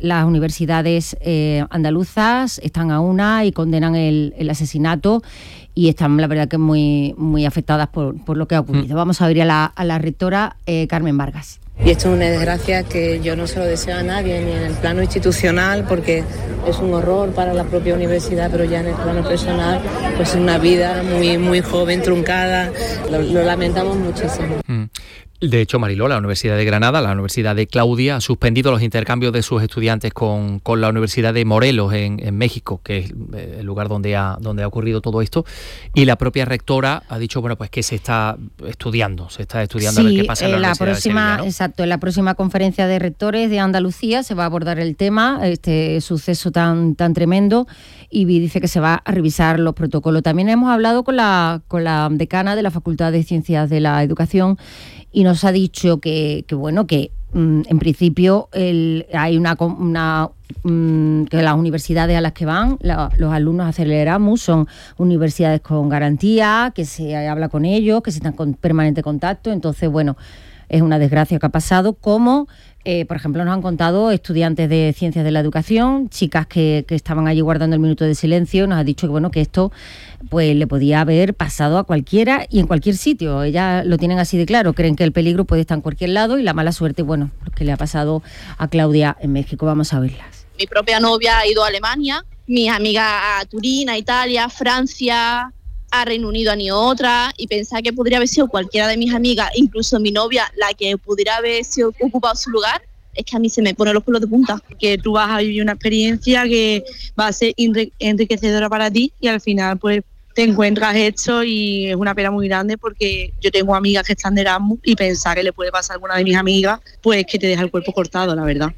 las universidades andaluzas están a una y condenan el asesinato y están, la verdad, que muy, muy afectadas por lo que ha ocurrido. Vamos a oír a la rectora Carmen Vargas. Y esto es una desgracia que yo no se lo deseo a nadie, ni en el plano institucional, porque es un horror para la propia universidad, pero ya en el plano personal, pues es una vida muy, muy joven, truncada. Lo lamentamos muchísimo. De hecho, Mariló, la Universidad de Granada, la Universidad de Claudia, ha suspendido los intercambios de sus estudiantes con la Universidad de Morelos en México, que es el lugar donde ha ocurrido todo esto, y la propia rectora ha dicho, bueno, pues que se está estudiando Sí, a ver qué pasa en la Universidad de Sevilla, ¿no? Exacto, en la próxima conferencia de rectores de Andalucía se va a abordar el tema, este suceso tan tremendo, y dice que se va a revisar los protocolos. También hemos hablado con la decana de la Facultad de Ciencias de la Educación y nos ha dicho que en principio hay que las universidades a las que van los alumnos a hacer el Erasmus son universidades con garantía, que se habla con ellos, que se están con permanente contacto. Entonces, bueno, es una desgracia que ha pasado, como por ejemplo nos han contado estudiantes de Ciencias de la Educación, chicas que estaban allí guardando el minuto de silencio. Nos ha dicho que esto pues le podía haber pasado a cualquiera y en cualquier sitio. Ellas lo tienen así de claro, creen que el peligro puede estar en cualquier lado, y la mala suerte, lo que le ha pasado a Claudia en México. Vamos a verlas. Mi propia novia ha ido a Alemania, mis amigas a Turín, a Italia, Francia, a Reino Unido han ido otra, y pensar que podría haber sido cualquiera de mis amigas, incluso mi novia, la que pudiera haber sido ocupado su lugar, es que a mí se me ponen los pelos de punta. Que tú vas a vivir una experiencia que va a ser enriquecedora para ti, y al final pues te encuentras esto, y es una pena muy grande, porque yo tengo amigas que están de Erasmus y pensar que le puede pasar a alguna de mis amigas, pues que te deja el cuerpo cortado, la verdad.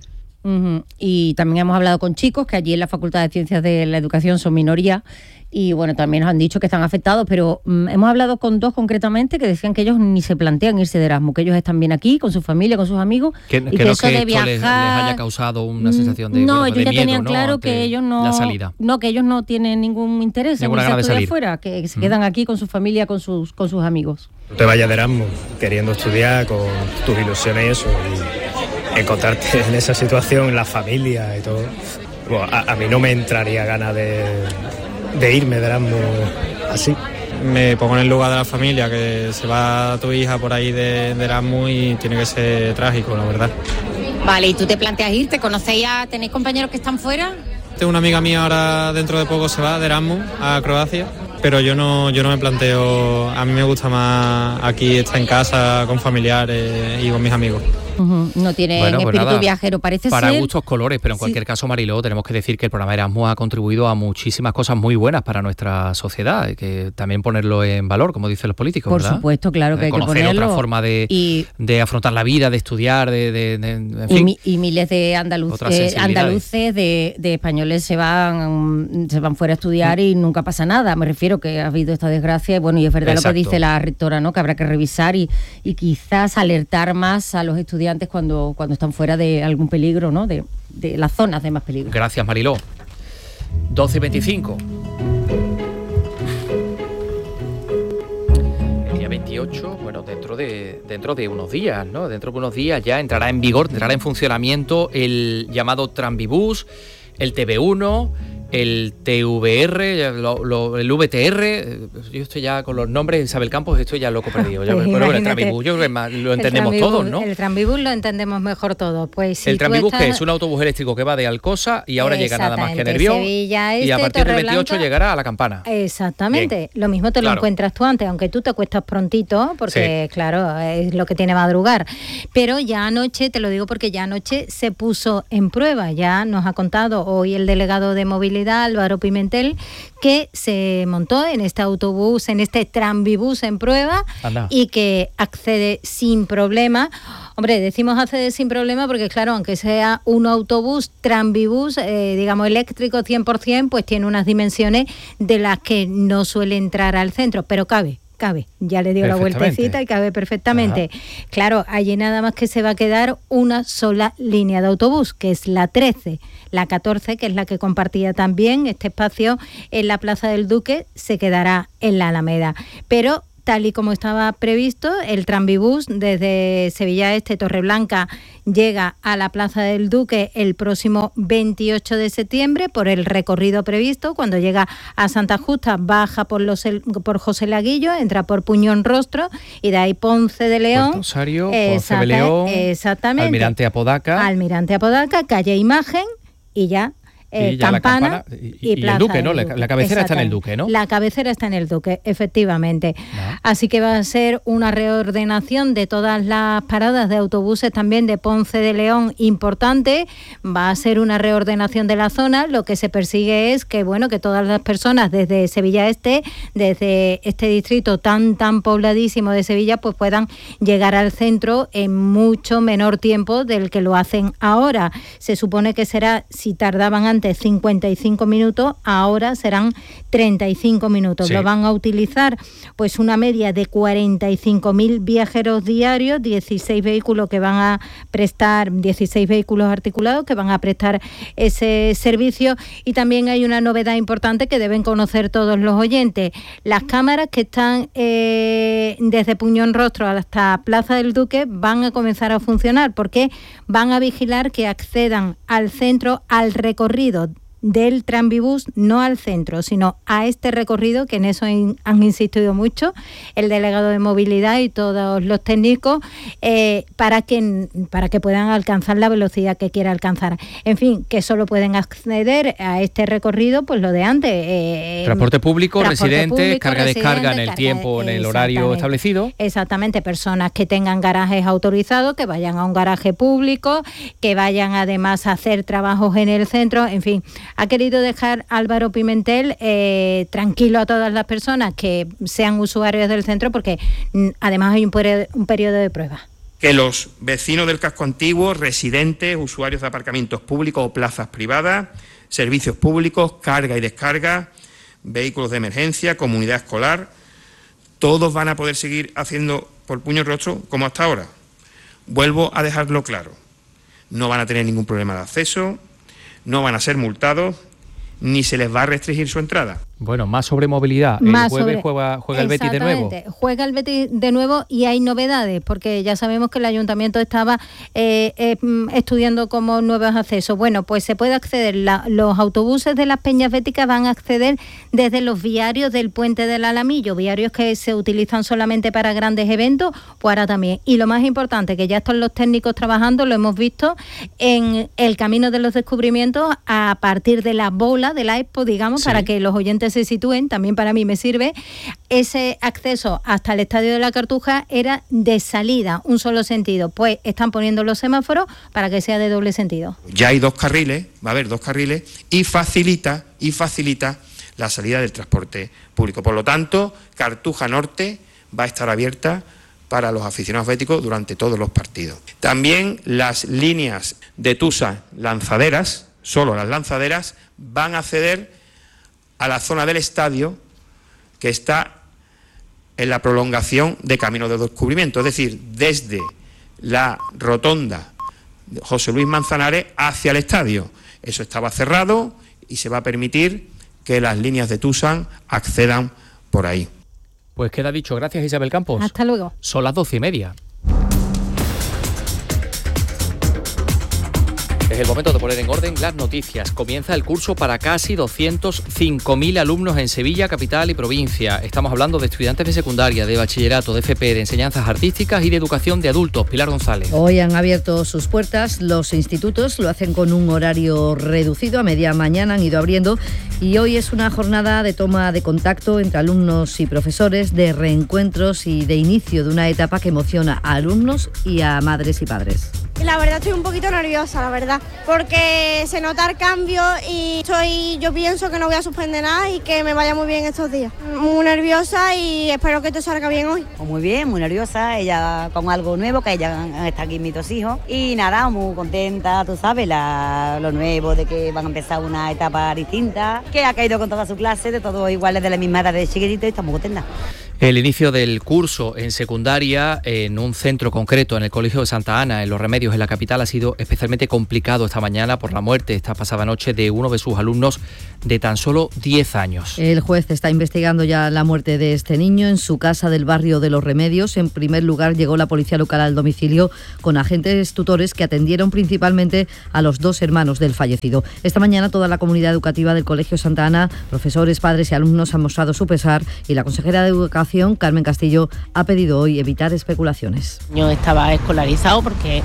Y también hemos hablado con chicos que allí en la Facultad de Ciencias de la Educación son minoría, y bueno, también nos han dicho que están afectados, pero hemos hablado con dos concretamente que decían que ellos ni se plantean irse de Erasmus, que ellos están bien aquí, con su familia, con sus amigos, y que eso de viajar les haya causado una sensación de ellos de ya miedo, tenían claro que ellos no, que ellos no tienen ningún interés en irse a estudiar fuera, que se quedan aquí con su familia, con sus amigos. No te vayas de Erasmus queriendo estudiar con tus ilusiones y eso, y encontrarte en esa situación, la familia y todo. Bueno, a mí no me entraría ganas de irme de Erasmus así. Me pongo en el lugar de la familia, que se va tu hija por ahí de Erasmus, y tiene que ser trágico, la verdad. Vale, ¿y tú te planteas irte? ¿Tenéis compañeros que están fuera? Tengo una amiga mía ahora, dentro de poco se va de Erasmus a Croacia, pero yo no me planteo. A mí me gusta más aquí estar en casa con familiares y con mis amigos. No tiene espíritu viajero, parece para ser. gustos colores, pero en cualquier caso, Mariló, tenemos que decir que el programa Erasmus ha contribuido a muchísimas cosas muy buenas para nuestra sociedad, y que también ponerlo en valor, como dicen los políticos, por ¿verdad? Supuesto, claro que hay que ponerlo. Conocer otra forma de afrontar la vida, de estudiar, en fin. Y miles de andaluces, de españoles se van fuera a estudiar y nunca pasa nada. Me refiero que ha habido esta desgracia, y es verdad. Exacto. Lo que dice la rectora, ¿no? Que habrá que revisar y quizás alertar más a los estudiantes cuando están fuera de algún peligro, ¿no? De las zonas de más peligro. Gracias, Mariló. 12:25. El día 28, dentro de unos días, ¿no? Dentro de unos días ya entrará en vigor, entrará en funcionamiento el llamado Tranvibús, el TV1, el TVR, el VTR. Yo estoy ya con los nombres, Isabel Campos, estoy ya loco perdido. Pero el Tranvibús, yo creo que lo entendemos todos, ¿no? El Tranvibús lo entendemos mejor todos. Pues si el Tranvibús, que es un autobús eléctrico que va de Alcosa y ahora llega nada más que Nervión, y a partir del 28 llegará a La Campana. Exactamente. Bien. Lo mismo te lo encuentras tú antes, aunque tú te acuestas prontito, porque claro, es lo que tiene madrugar. Pero ya anoche, te lo digo porque ya anoche se puso en prueba. Ya nos ha contado hoy el delegado de movilidad, Álvaro Pimentel, que se montó en este autobús, en este Tranvibús en prueba. Anda. Y que accede sin problema. Hombre, decimos accede sin problema porque, claro, aunque sea un autobús, Tranvibús, digamos eléctrico 100%, pues tiene unas dimensiones de las que no suele entrar al centro, pero cabe, ya le dio la vueltecita y cabe perfectamente. Ajá. Claro, allí nada más que se va a quedar una sola línea de autobús, que es la 13. La 14, que es la que compartía también este espacio en la Plaza del Duque, se quedará en la Alameda. Pero tal y como estaba previsto, el tranvibús desde Sevilla Este, Torreblanca, llega a la Plaza del Duque el próximo 28 de septiembre por el recorrido previsto. Cuando llega a Santa Justa, baja por José Laguillo, entra por Puñón Rostro y de ahí Ponce de León. Puerto Osario, Ponce de León, exactamente. Almirante Apodaca, calle Imagen y ya. Campana y el Duque, ¿no? La cabecera está en el Duque, ¿no? La cabecera está en el Duque, efectivamente. No. Así que va a ser una reordenación de todas las paradas de autobuses también de Ponce de León importante. Va a ser una reordenación de la zona. Lo que se persigue es que, bueno, que todas las personas desde Sevilla Este, desde este distrito tan pobladísimo de Sevilla, pues puedan llegar al centro en mucho menor tiempo del que lo hacen ahora. Se supone que será, si tardaban antes 55 minutos, ahora serán 35 minutos. Sí. Lo van a utilizar pues una media de 45.000 viajeros diarios, 16 vehículos que van a prestar, 16 vehículos articulados que van a prestar ese servicio. Y también hay una novedad importante que deben conocer todos los oyentes. Las cámaras que están desde Puñón Rostro hasta Plaza del Duque van a comenzar a funcionar, porque van a vigilar que accedan al centro, al recorrido del tranvibús, no al centro, sino a este recorrido, que en eso han insistido mucho el delegado de movilidad y todos los técnicos, para que puedan alcanzar la velocidad que quiera alcanzar. En fin, que solo pueden acceder a este recorrido, pues lo de antes. Transporte público, residentes, carga-descarga en el tiempo, en el horario establecido. Exactamente, personas que tengan garajes autorizados, que vayan a un garaje público, que vayan además a hacer trabajos en el centro, en fin. Ha querido dejar Álvaro Pimentel tranquilo a todas las personas que sean usuarios del centro, porque además hay un periodo de prueba. Que los vecinos del casco antiguo, residentes, usuarios de aparcamientos públicos o plazas privadas, servicios públicos, carga y descarga, vehículos de emergencia, comunidad escolar, todos van a poder seguir haciendo por Puñón Rostro como hasta ahora. Vuelvo a dejarlo claro, no van a tener ningún problema de acceso, no van a ser multados, ni se les va a restringir su entrada. Bueno, más sobre movilidad. El jueves juega el Betis de nuevo. Juega el Betis de nuevo y hay novedades, porque ya sabemos que el ayuntamiento estaba estudiando como nuevos accesos. Bueno, pues se puede acceder, los autobuses de las Peñas Béticas van a acceder desde los viarios del Puente del Alamillo, viarios que se utilizan solamente para grandes eventos, pues ahora también. Y lo más importante, que ya están los técnicos trabajando, lo hemos visto en el Camino de los Descubrimientos, a partir de la bola de la Expo, digamos, sí, para que los oyentes se sitúen, también para mí me sirve. Ese acceso hasta el Estadio de la Cartuja era de salida, un solo sentido, pues están poniendo los semáforos para que sea de doble sentido. Ya hay 2 carriles, va a haber 2 carriles y facilita la salida del transporte público. Por lo tanto, Cartuja Norte va a estar abierta para los aficionados béticos durante todos los partidos. También las líneas de Tusa lanzaderas, solo las lanzaderas, van a acceder a la zona del estadio que está en la prolongación de Camino de Descubrimiento, es decir, desde la rotonda de José Luis Manzanares hacia el estadio. Eso estaba cerrado y se va a permitir que las líneas de Tusan accedan por ahí. Pues queda dicho. Gracias, Isabel Campos. Hasta luego. Son las 12:30. Es el momento de poner en orden las noticias. Comienza el curso para casi 205.000 alumnos en Sevilla, capital y provincia. Estamos hablando de estudiantes de secundaria, de bachillerato, de FP, de enseñanzas artísticas y de educación de adultos. Pilar González. Hoy han abierto sus puertas los institutos, lo hacen con un horario reducido, a media mañana han ido abriendo, y hoy es una jornada de toma de contacto entre alumnos y profesores, de reencuentros y de inicio de una etapa que emociona a alumnos y a madres y padres. La verdad estoy un poquito nerviosa, la verdad, porque se nota el cambio y yo pienso que no voy a suspender nada y que me vaya muy bien estos días. Muy nerviosa y espero que te salga bien hoy. Pues muy bien, muy nerviosa, ella con algo nuevo, que ella está aquí mis 2 hijos, y nada, muy contenta, tú sabes, lo nuevo de que van a empezar una etapa distinta, que ha caído con toda su clase, de todos iguales de la misma edad de chiquitito, y estamos contentas. El inicio del curso en secundaria en un centro concreto, en el Colegio de Santa Ana, en Los Remedios, en la capital, ha sido especialmente complicado esta mañana por la muerte esta pasada noche de uno de sus alumnos de tan solo 10 años. El juez está investigando ya la muerte de este niño en su casa del barrio de Los Remedios. En primer lugar, llegó la policía local al domicilio con agentes tutores que atendieron principalmente a los 2 hermanos del fallecido. Esta mañana toda la comunidad educativa del Colegio Santa Ana, profesores, padres y alumnos han mostrado su pesar y la consejera de Educación, Carmen Castillo, ha pedido hoy evitar especulaciones. El niño estaba escolarizado porque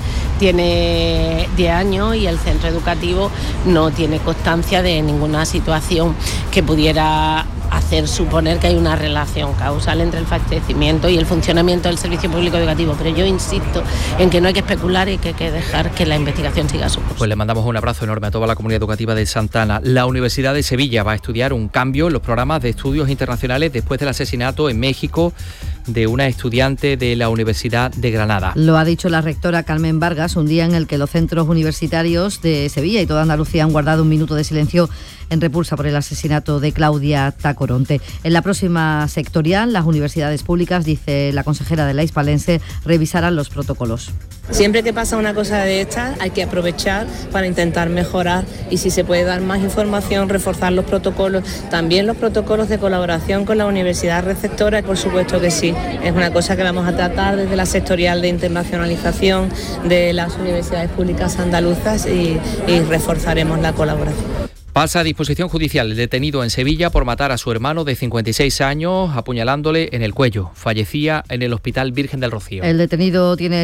tiene 10 años y el centro educativo no tiene constancia de ninguna situación que pudiera hacer suponer que hay una relación causal entre el fallecimiento y el funcionamiento del servicio público educativo. Pero yo insisto en que no hay que especular y que hay que dejar que la investigación siga su curso. Pues le mandamos un abrazo enorme a toda la comunidad educativa de Santa Ana. La Universidad de Sevilla va a estudiar un cambio en los programas de estudios internacionales después del asesinato en México de una estudiante de la Universidad de Granada. Lo ha dicho la rectora Carmen Vargas, un día en el que los centros universitarios de Sevilla y toda Andalucía han guardado un minuto de silencio en repulsa por el asesinato de Claudia Tacoronte. En la próxima sectorial, las universidades públicas, dice la consejera de la hispalense, revisarán los protocolos. Siempre que pasa una cosa de estas hay que aprovechar para intentar mejorar y si se puede dar más información, reforzar los protocolos, también los protocolos de colaboración con la universidad receptora, por supuesto que sí, es una cosa que vamos a tratar desde la sectorial de internacionalización de las universidades públicas andaluzas y reforzaremos la colaboración. Pasa a disposición judicial el detenido en Sevilla por matar a su hermano de 56 años apuñalándole en el cuello. Fallecía en el Hospital Virgen del Rocío. El detenido tiene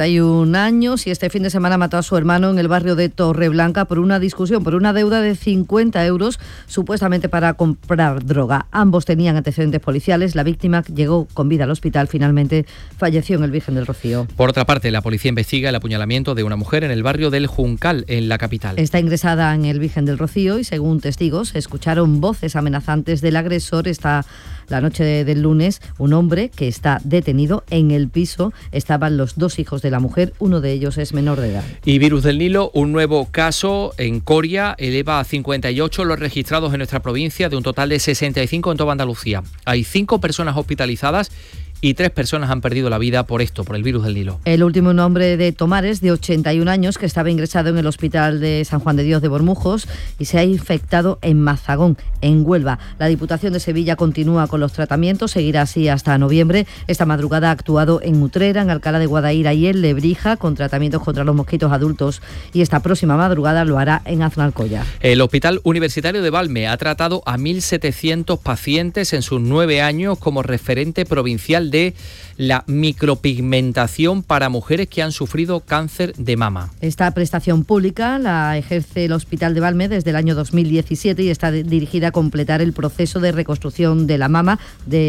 61 años y este fin de semana mató a su hermano en el barrio de Torreblanca por una discusión, por una deuda de 50 euros, supuestamente para comprar droga. Ambos tenían antecedentes policiales. La víctima llegó con vida al hospital, finalmente falleció en el Virgen del Rocío. Por otra parte, la policía investiga el apuñalamiento de una mujer en el barrio del Juncal, en la capital. Está ingresada en el Virgen del Rocío y según testigos escucharon voces amenazantes del agresor. La noche del lunes, un hombre que está detenido en el piso. Estaban los 2 hijos de la mujer, uno de ellos es menor de edad. Y virus del Nilo, un nuevo caso en Coria, eleva a 58 los registrados en nuestra provincia, de un total de 65 en toda Andalucía. Hay 5 personas hospitalizadas y 3 personas han perdido la vida por el virus del Nilo. El último nombre de Tomares, de 81 años, que estaba ingresado en el hospital de San Juan de Dios de Bormujos y se ha infectado en Mazagón, en Huelva. La Diputación de Sevilla continúa con los tratamientos, seguirá así hasta noviembre. Esta madrugada ha actuado en Utrera, en Alcalá de Guadaira y en Lebrija, con tratamientos contra los mosquitos adultos, y esta próxima madrugada lo hará en Aznalcóllar. El Hospital Universitario de Valme ha tratado a 1.700 pacientes en sus 9 años como referente provincial de la micropigmentación para mujeres que han sufrido cáncer de mama. Esta prestación pública la ejerce el Hospital de Valme desde el año 2017 y está dirigida a completar el proceso de reconstrucción de la mama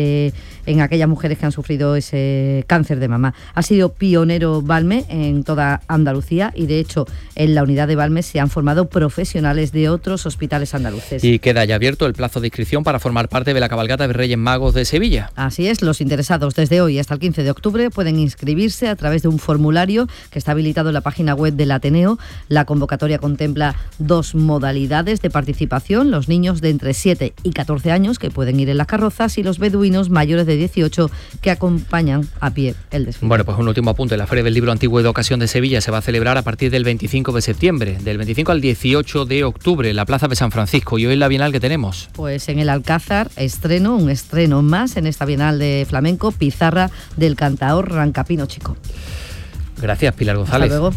en aquellas mujeres que han sufrido ese cáncer de mama. Ha sido pionero Valme en toda Andalucía y de hecho en la unidad de Valme se han formado profesionales de otros hospitales andaluces. Y queda ya abierto el plazo de inscripción para formar parte de la cabalgata de Reyes Magos de Sevilla. Así es, los interesados desde hoy hasta el 15 de octubre pueden inscribirse a través de un formulario que está habilitado en la página web del Ateneo. La convocatoria contempla 2 modalidades de participación: los niños de entre 7 y 14 años que pueden ir en las carrozas y los beduinos mayores de 18 que acompañan a pie el desfile. Bueno, pues un último apunte. La Feria del Libro Antiguo y de Ocasión de Sevilla se va a celebrar a partir del 25 de septiembre, del 25 al 18 de octubre, en la Plaza de San Francisco. ¿Y hoy la Bienal que tenemos? Pues en el Alcázar, un estreno más en esta Bienal de flamenco, Pizarra del cantaor Rancapino Chico. Gracias, Pilar González. Hasta luego.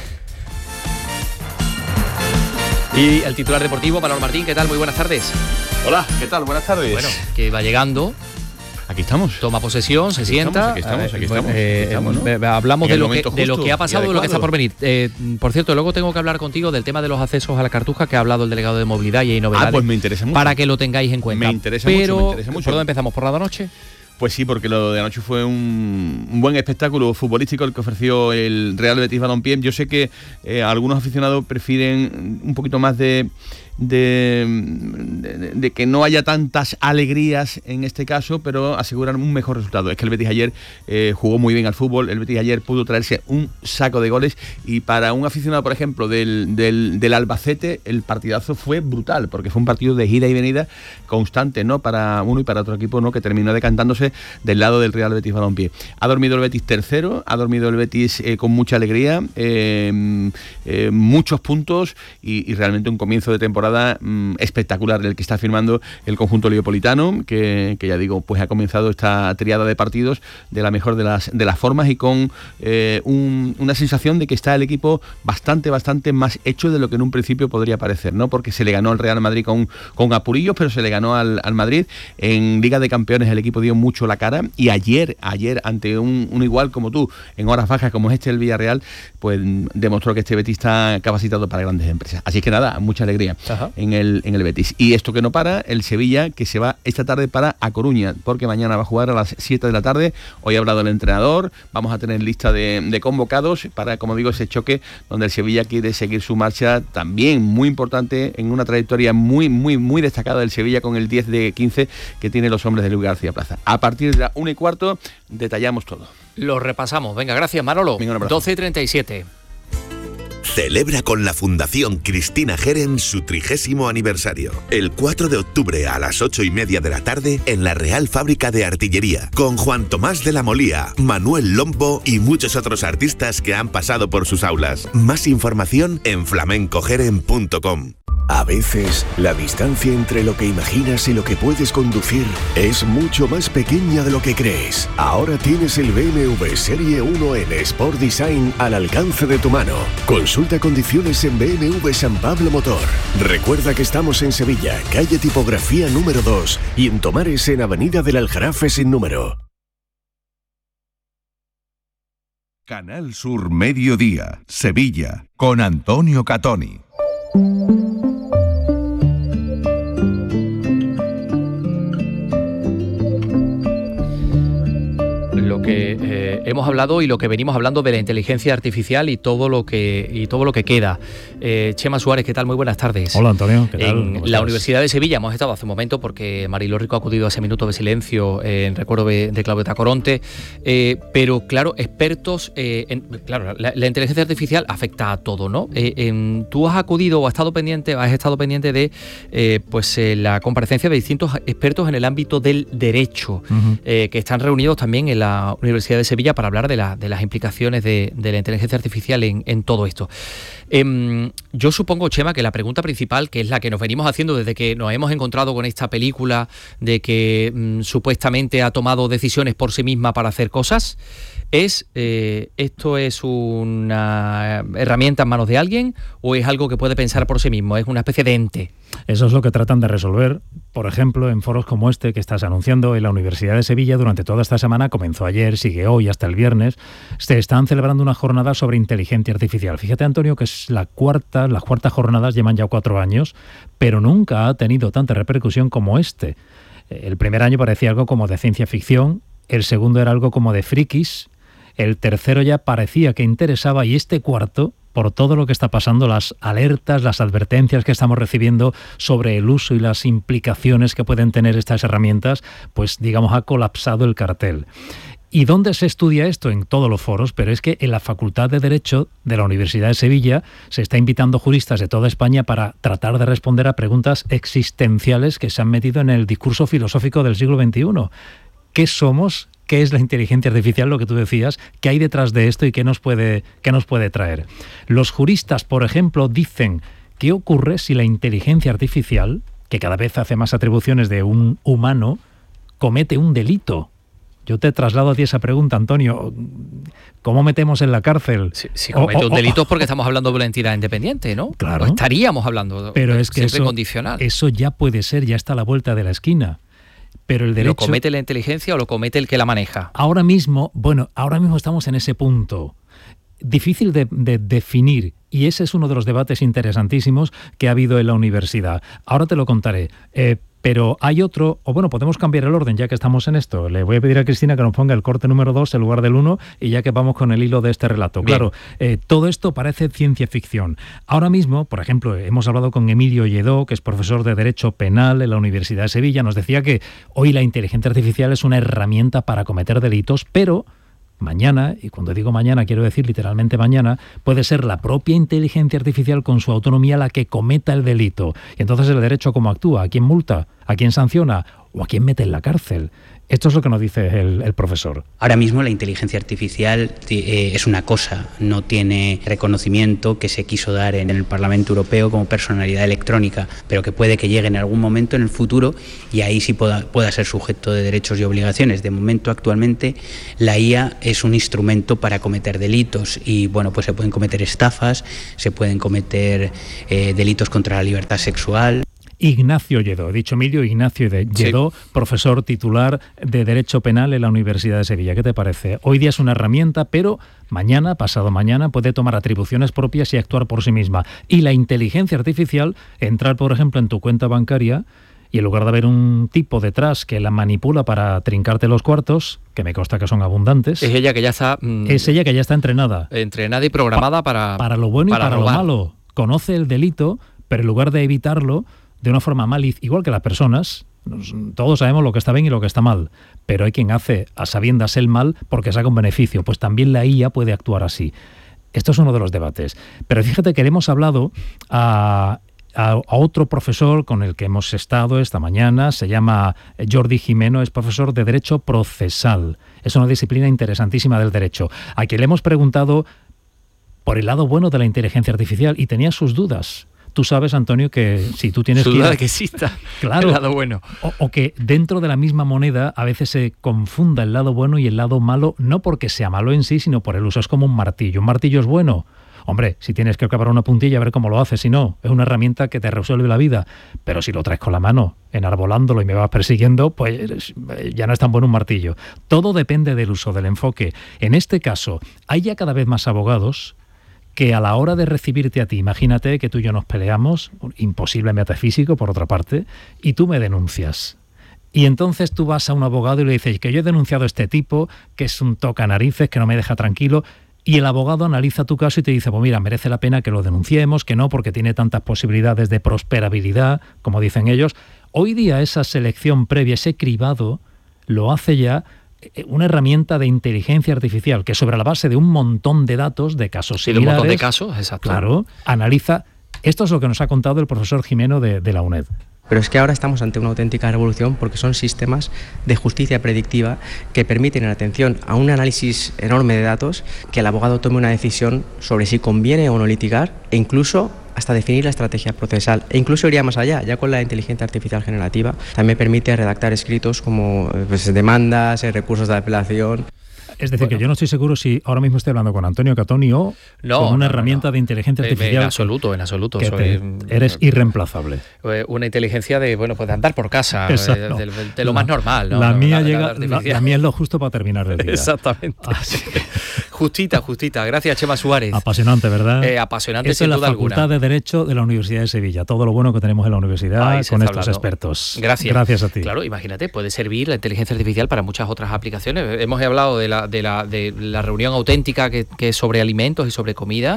Y el titular deportivo, Manolo Martín, ¿qué tal? Muy buenas tardes. Hola, ¿qué tal? Buenas tardes. Bueno, que va llegando. Aquí estamos. Toma posesión, se sienta. Aquí estamos, ¿no? Hablamos de lo que ha pasado, de lo que está por venir. Por cierto, luego tengo que hablar contigo del tema de los accesos a la Cartuja, que ha hablado el delegado de movilidad y hay novedades. Pues me interesa mucho. Para que lo tengáis en cuenta. Me interesa mucho. ¿Por dónde empezamos? ¿Por la de anoche? Pues sí, porque lo de anoche fue un buen espectáculo futbolístico el que ofreció el Real Betis Balompié. Yo sé que algunos aficionados prefieren un poquito más de que no haya tantas alegrías en este caso, pero aseguran un mejor resultado. Es que el Betis ayer jugó muy bien al fútbol, el Betis ayer pudo traerse un saco de goles y para un aficionado, por ejemplo, del Albacete, el partidazo fue brutal, porque fue un partido de ida y venida constante, ¿no? Para uno y para otro equipo, ¿no? Que terminó decantándose del lado del Real Betis Balompié. Ha dormido el Betis tercero, ha dormido el Betis con mucha alegría, muchos puntos y realmente un comienzo de temporada espectacular el que está firmando el conjunto leopolitano, que ya digo, pues ha comenzado esta triada de partidos de la mejor de las formas y con una sensación de que está el equipo bastante más hecho de lo que en un principio podría parecer, ¿no? Porque se le ganó al Real Madrid con apurillos, pero se le ganó al Madrid. En Liga de Campeones el equipo dio mucho la cara y ayer ante un igual como tú, en horas bajas como es el Villarreal, pues demostró que este Betis está capacitado para grandes empresas. Así que nada, mucha alegría en el Betis. Y esto que no para, el Sevilla, que se va esta tarde para A Coruña, porque mañana va a jugar a las 7 de la tarde. Hoy ha hablado el entrenador, vamos a tener lista de convocados para, como digo, ese choque donde el Sevilla quiere seguir su marcha también muy importante en una trayectoria muy destacada del Sevilla con el 10 de 15 que tiene los hombres de Luis García Plaza. A partir de la 1:15 detallamos todo. Lo repasamos. Venga, gracias, Manolo. 12:37. Celebra con la Fundación Cristina Geren su 30º aniversario. El 4 de octubre a las 8:30 de la tarde en la Real Fábrica de Artillería, con Juan Tomás de la Molía, Manuel Lombo y muchos otros artistas que han pasado por sus aulas. Más información en flamencogeren.com. A veces, la distancia entre lo que imaginas y lo que puedes conducir es mucho más pequeña de lo que crees. Ahora tienes el BMW Serie 1 en Sport Design al alcance de tu mano. Consulta condiciones en BMW San Pablo Motor. Recuerda que estamos en Sevilla, calle Tipografía número 2 y en Tomares en Avenida del Aljarafe sin número. Canal Sur Mediodía, Sevilla, con Antonio Catoni. Lo que hemos hablado y lo que venimos hablando de la inteligencia artificial y todo lo que queda. Chema Suárez, ¿qué tal? Muy buenas tardes. Hola, Antonio, ¿qué tal? En la Universidad de Sevilla hemos estado hace un momento porque Mariló Rico ha acudido a ese minuto de silencio en recuerdo de Claudio Tacoronte, pero claro, expertos, la inteligencia artificial afecta a todo, ¿no? Tú has acudido o has estado pendiente de la comparecencia de distintos expertos en el ámbito del derecho, que están reunidos también en la Universidad de Sevilla para hablar de las implicaciones de la inteligencia artificial en todo esto. Yo supongo, Chema, que la pregunta principal, que es la que nos venimos haciendo desde que nos hemos encontrado con esta película de que supuestamente ha tomado decisiones por sí misma para hacer cosas, es ¿esto es una herramienta en manos de alguien o es algo que puede pensar por sí mismo? ¿Es una especie de ente? Eso es lo que tratan de resolver, por ejemplo, en foros como este que estás anunciando en la Universidad de Sevilla. Durante toda esta semana, comenzó ayer, sigue hoy hasta el viernes, se están celebrando una jornada sobre inteligencia artificial. Fíjate, Antonio, que es las cuartas jornadas, llevan ya 4 años, pero nunca ha tenido tanta repercusión como este. El primer año parecía algo como de ciencia ficción, el segundo era algo como de frikis, el tercero ya parecía que interesaba y este cuarto, por todo lo que está pasando, las alertas, las advertencias que estamos recibiendo sobre el uso y las implicaciones que pueden tener estas herramientas, pues digamos ha colapsado el cartel. ¿Y dónde se estudia esto? En todos los foros, pero es que en la Facultad de Derecho de la Universidad de Sevilla se está invitando juristas de toda España para tratar de responder a preguntas existenciales que se han metido en el discurso filosófico del siglo XXI. ¿Qué somos? ¿Qué es la inteligencia artificial? Lo que tú decías, ¿qué hay detrás de esto y qué nos puede traer? Los juristas, por ejemplo, dicen, ¿qué ocurre si la inteligencia artificial, que cada vez hace más atribuciones de un humano, comete un delito? Yo te traslado a ti esa pregunta, Antonio. ¿Cómo metemos en la cárcel? Si comete un delito es porque estamos hablando de una entidad independiente, ¿no? Claro. O estaríamos hablando, pero es que siempre eso, condicional. Eso ya puede ser, ya está a la vuelta de la esquina. Pero el derecho, ¿lo comete la inteligencia o lo comete el que la maneja? Ahora mismo estamos en ese punto. Difícil de definir, y ese es uno de los debates interesantísimos que ha habido en la universidad. Ahora te lo contaré. Pero hay otro, podemos cambiar el orden ya que estamos en esto. Le voy a pedir a Cristina que nos ponga el corte número 2 en lugar del 1 y ya que vamos con el hilo de este relato. Bien. Claro, todo esto parece ciencia ficción. Ahora mismo, por ejemplo, hemos hablado con Emilio Lledó, que es profesor de Derecho Penal en la Universidad de Sevilla. Nos decía que hoy la inteligencia artificial es una herramienta para cometer delitos, pero mañana, y cuando digo mañana quiero decir literalmente mañana, puede ser la propia inteligencia artificial con su autonomía la que cometa el delito. Y entonces el derecho, ¿cómo actúa? ¿A quién multa? ¿A quién sanciona? ¿O a quién mete en la cárcel? Esto es lo que nos dice el profesor. Ahora mismo la inteligencia artificial es una cosa, no tiene reconocimiento que se quiso dar en el Parlamento Europeo como personalidad electrónica, pero que puede que llegue en algún momento en el futuro y ahí sí pueda ser sujeto de derechos y obligaciones. De momento, actualmente, la IA es un instrumento para cometer delitos y, bueno, pues se pueden cometer estafas, se pueden cometer delitos contra la libertad sexual. Ignacio Lledó, he dicho Emilio, Ignacio Lledó, sí, profesor titular de Derecho Penal en la Universidad de Sevilla. ¿Qué te parece? Hoy día es una herramienta, pero mañana, pasado mañana, puede tomar atribuciones propias y actuar por sí misma. Y la inteligencia artificial, entrar, por ejemplo, en tu cuenta bancaria y en lugar de haber un tipo detrás que la manipula para trincarte los cuartos, que me consta que son abundantes... Es ella que ya está... es ella que ya está entrenada. Entrenada y programada para lo bueno y para lo malo. Conoce el delito, pero en lugar de evitarlo... de una forma igual que las personas, todos sabemos lo que está bien y lo que está mal, pero hay quien hace a sabiendas el mal porque saca un beneficio, pues también la IA puede actuar así. Esto es uno de los debates. Pero fíjate que le hemos hablado a otro profesor con el que hemos estado esta mañana, se llama Jordi Jimeno, es profesor de Derecho Procesal. Es una disciplina interesantísima del derecho. A quien le hemos preguntado por el lado bueno de la inteligencia artificial y tenía sus dudas. Tú sabes, Antonio, que si tú tienes duda de que exista claro, el lado bueno. O que dentro de la misma moneda a veces se confunda el lado bueno y el lado malo, no porque sea malo en sí, sino por el uso. Es como un martillo. ¿Un martillo es bueno? Hombre, si tienes que clavar una puntilla, a ver cómo lo haces. Si no, es una herramienta que te resuelve la vida. Pero si lo traes con la mano, enarbolándolo y me vas persiguiendo, pues ya no es tan bueno un martillo. Todo depende del uso, del enfoque. En este caso, hay ya cada vez más abogados que a la hora de recibirte a ti, imagínate que tú y yo nos peleamos, imposible metafísico por otra parte, y tú me denuncias. Y entonces tú vas a un abogado y le dices que yo he denunciado a este tipo, que es un tocanarices, que no me deja tranquilo, y el abogado analiza tu caso y te dice, pues mira, merece la pena que lo denunciemos, que no, porque tiene tantas posibilidades de prosperabilidad, como dicen ellos. Hoy día esa selección previa, ese cribado, lo hace ya una herramienta de inteligencia artificial que sobre la base de un montón de datos, de casos similares... Y de un montón de casos, exacto. Claro, analiza... Esto es lo que nos ha contado el profesor Jimeno de la UNED. Pero es que ahora estamos ante una auténtica revolución porque son sistemas de justicia predictiva que permiten, en atención a un análisis enorme de datos, que el abogado tome una decisión sobre si conviene o no litigar e incluso hasta definir la estrategia procesal. E incluso iría más allá, ya con la inteligencia artificial generativa, también permite redactar escritos como demandas, recursos de apelación. Es decir, que yo no estoy seguro si ahora mismo estoy hablando con Antonio Catoni o con una herramienta de inteligencia artificial. En absoluto. Eres irreemplazable. Una inteligencia de, bueno, pues de andar por casa, de lo más normal, ¿no? La mía es lo justo para terminar el día. Exactamente. Justita. Gracias, Chema Suárez. Apasionante, ¿verdad? Apasionante, sin duda alguna. Es la Facultad de Derecho de la Universidad de Sevilla. Todo lo bueno que tenemos en la universidad con estos expertos. Gracias a ti. Claro, imagínate, puede servir la inteligencia artificial para muchas otras aplicaciones. Hemos hablado de la reunión auténtica que es sobre alimentos y sobre comida,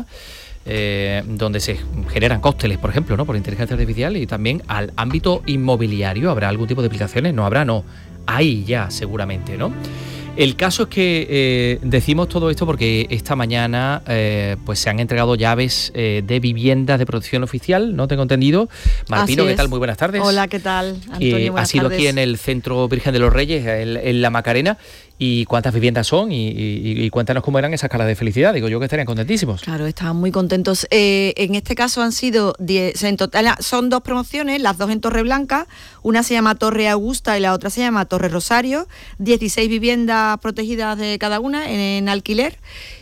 donde se generan cócteles, por ejemplo, ¿no? Por inteligencia artificial, y también al ámbito inmobiliario. ¿Habrá algún tipo de aplicaciones? No habrá, no. Hay ya, seguramente, ¿no? El caso es que decimos todo esto porque esta mañana pues se han entregado llaves de viviendas de protección oficial, ¿no? Tengo entendido. Martino, ¿qué tal? Muy buenas tardes. Hola, ¿qué tal? Antonio, buenas ha sido tardes. Aquí en el Centro Virgen de los Reyes, en La Macarena. ¿Y cuántas viviendas son? Y cuéntanos cómo eran esas caras de felicidad. Digo yo que estarían contentísimos. Claro, estaban muy contentos. En este caso han sido 10, en total son 2 promociones, las 2 en Torreblanca. Una se llama Torre Augusta y la otra se llama Torre Rosario. 16 viviendas protegidas de cada una en alquiler.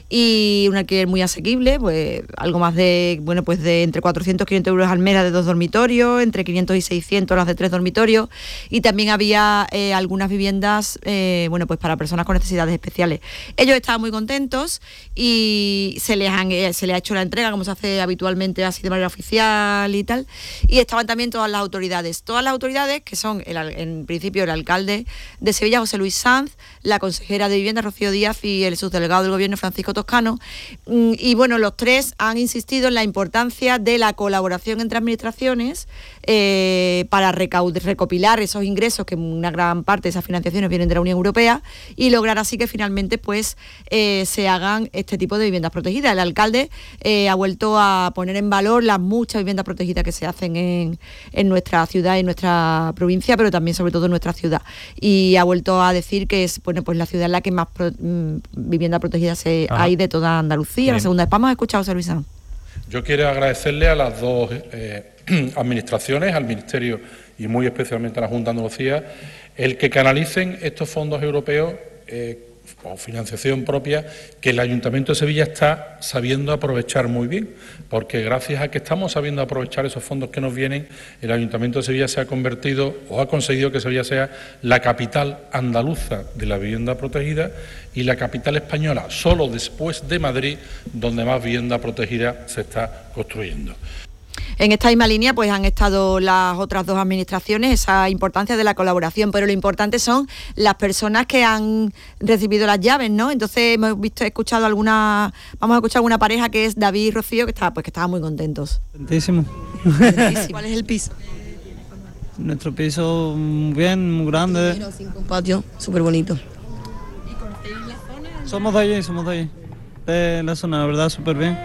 Y un alquiler muy asequible, pues algo más de, bueno, pues de entre 400 y 500 euros al mes de 2 dormitorios, entre 500 y 600 las de 3 dormitorios, y también había algunas viviendas, bueno, pues para personas con necesidades especiales. Ellos estaban muy contentos y se les ha hecho la entrega, como se hace habitualmente así de manera oficial y tal, y estaban también todas las autoridades que son en principio el alcalde de Sevilla, José Luis Sanz, la consejera de Vivienda, Rocío Díaz, y el subdelegado del Gobierno, Francisco toscano. Y bueno, los tres han insistido en la importancia de la colaboración entre administraciones para recopilar esos ingresos, que una gran parte de esas financiaciones vienen de la Unión Europea, y lograr así que finalmente pues se hagan este tipo de viviendas protegidas. El alcalde ha vuelto a poner en valor las muchas viviendas protegidas que se hacen en nuestra ciudad y en nuestra provincia, pero también sobre todo en nuestra ciudad. Y ha vuelto a decir que es pues la ciudad en la que más vivienda protegida hay de toda Andalucía. La segunda. Vamos a escuchar a José Luis Sanz. Yo quiero agradecerle a las dos administraciones, al Ministerio y muy especialmente a la Junta de Andalucía, el que canalicen estos fondos europeos o financiación propia que el Ayuntamiento de Sevilla está sabiendo aprovechar muy bien, porque gracias a que estamos sabiendo aprovechar esos fondos que nos vienen, el Ayuntamiento de Sevilla se ha convertido o ha conseguido que Sevilla sea la capital andaluza de la vivienda protegida y la capital española, solo después de Madrid, donde más vivienda protegida se está construyendo. En esta misma línea pues han estado las otras dos administraciones, esa importancia de la colaboración, pero lo importante son las personas que han recibido las llaves, ¿no? Entonces vamos a escuchar alguna pareja que es David y Rocío, que estaban muy contentos. Contentísimo. ¿Cuál es el piso? Nuestro piso muy bien, muy grande. Un patio súper bonito. ¿Y conocéis la zona? Somos de allí, de la zona, la verdad, súper bien.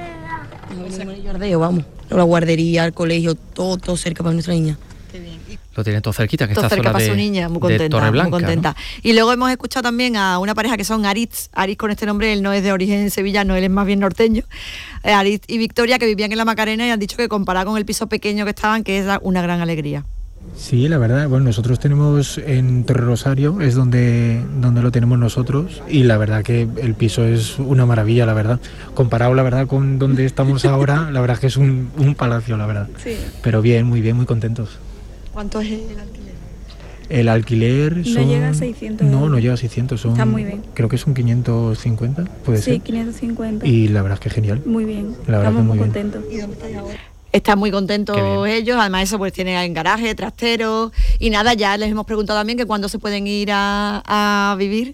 Vamos, la guardería, el colegio, todo cerca para nuestra niña. Lo tiene todo cerquita, que todo está cerca zona para de, su niña, muy contenta, Torreblanca, muy contenta. ¿no? Y luego hemos escuchado también a una pareja que son Aritz con este nombre, él no es de origen sevillano, él es más bien norteño, Aritz y Victoria, que vivían en la Macarena y han dicho que comparado con el piso pequeño que estaban, que es una gran alegría. Sí, la verdad, bueno, nosotros tenemos en Torre Rosario, es donde lo tenemos nosotros, y la verdad que el piso es una maravilla, la verdad. Comparado, la verdad, con donde estamos ahora, la verdad es que es un palacio, la verdad. Sí. Pero bien, muy contentos. ¿Cuánto es el alquiler? El alquiler no llega a 600 euros. No llega a 600, Está muy bien. Creo que son 550, puede ser. Sí, 550. Y la verdad es que genial. Muy bien, la verdad estamos que muy muy bien. contentos. ¿Y dónde estáis ahora? Están muy contentos ellos, además eso pues tienen garaje, trastero y nada, ya les hemos preguntado también que cuándo se pueden ir a vivir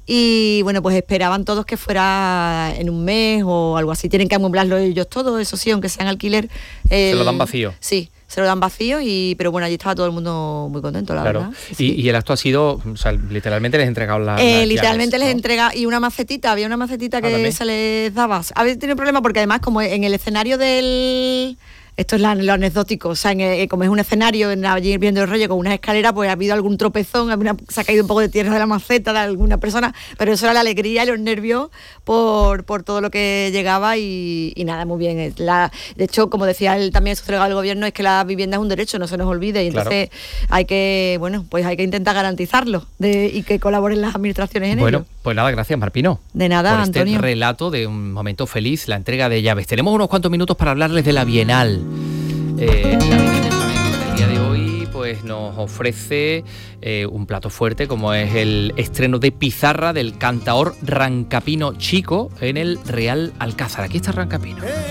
y bueno, pues esperaban todos que fuera en un mes o algo así, tienen que amueblarlo ellos todo, eso sí, aunque sea en alquiler. Se lo dan vacío. Sí, se lo dan vacío, pero bueno, allí estaba todo el mundo muy contento, la verdad. Sí. Y el acto ha sido, o sea, literalmente les he entregado las literalmente llaves, les ¿no? entrega, y una macetita, había una macetita que también. se les daba. Había tenido un problema porque además como en el escenario del... Esto es lo anecdótico, o sea, como es un escenario allí viendo el rollo con unas escaleras, pues ha habido algún tropezón, se ha caído un poco de tierra de la maceta de alguna persona, pero eso era la alegría y los nervios por todo lo que llegaba y nada, muy bien. De hecho, como decía él también, su delegado del gobierno, es que la vivienda es un derecho, no se nos olvide, y entonces hay que intentar garantizarlo y que colaboren las administraciones en ello. Bueno, pues nada, gracias Marpino. De nada, por Antonio. Este relato de un momento feliz, la entrega de llaves. Tenemos unos cuantos minutos para hablarles de la Bienal. La Bienal del Flamenco del día de hoy pues nos ofrece un plato fuerte como es el estreno de Pizarra del cantaor Rancapino Chico en el Real Alcázar. Aquí está Rancapino.